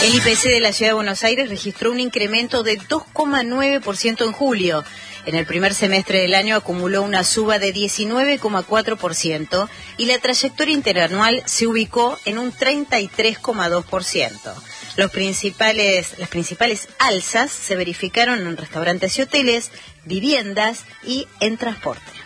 El IPC de la Ciudad de Buenos Aires registró un incremento de 2,9% en julio. En el primer semestre del año acumuló una suba de 19,4% y la trayectoria interanual se ubicó en un 33,2%. Las principales alzas se verificaron en restaurantes y hoteles, viviendas y en transporte.